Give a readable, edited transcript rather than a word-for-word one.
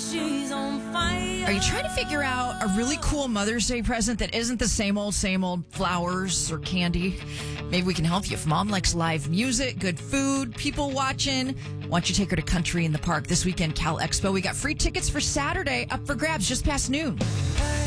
she's on fire. Are you trying to figure out a really cool Mother's Day present that isn't the same old flowers or candy? Maybe we can help you. If mom likes live music, good food, people watching, why don't you take her to Country in the Park this weekend, Cal Expo? We got free tickets for Saturday up for grabs just past noon.